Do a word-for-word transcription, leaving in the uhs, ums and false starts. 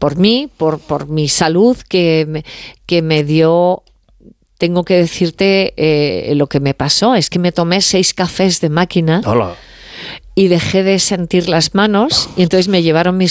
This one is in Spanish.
por mí, por, por mi salud, que me, que me dio... Tengo que decirte eh, lo que me pasó, es que me tomé seis cafés de máquina. Hola. Y dejé de sentir las manos y entonces me llevaron mis